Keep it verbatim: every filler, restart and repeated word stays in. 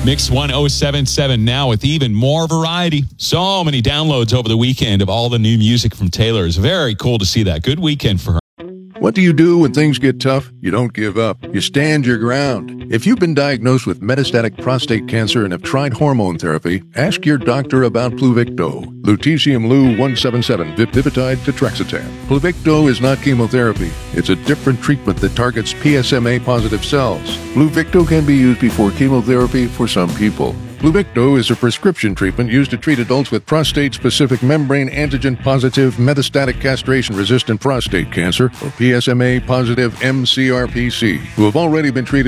Mix one oh seven point seven now with even more variety. So many downloads over the weekend of all the new music from Taylor. It's very cool to see that. Good weekend for her. What do you do when things get tough? You don't give up. You stand your ground. If you've been diagnosed with metastatic prostate cancer and have tried hormone therapy, ask your doctor about Pluvicto. Lutetium Lu one seventy-seven, Vipitide Tetraxetan. Pluvicto is not chemotherapy. It's a different treatment that targets P S M A-positive cells. Pluvicto can be used before chemotherapy for some people. Pluvicto is a prescription treatment used to treat adults with prostate-specific membrane antigen-positive metastatic castration-resistant prostate cancer, or P S M A-positive M C R P C, who have already been treated